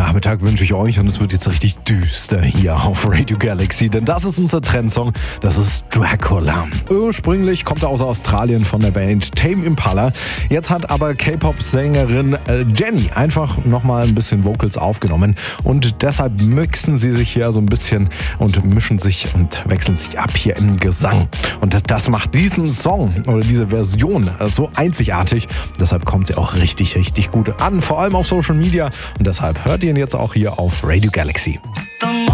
Nachmittag wünsche ich euch und es wird jetzt richtig düster hier auf Radio Galaxy, denn das ist unser Trendsong, das ist Dracula. Ursprünglich kommt er aus Australien von der Band Tame Impala. Jetzt hat aber K-Pop-Sängerin Jenny einfach nochmal ein bisschen Vocals aufgenommen und deshalb mixen sie sich hier so ein bisschen und mischen sich und wechseln sich ab hier im Gesang. Und das macht diesen Song oder diese Version so einzigartig. Deshalb kommt sie auch richtig, richtig gut an, vor allem auf Social Media. Und deshalb hört ihr ihn jetzt auch hier auf Radio Galaxy.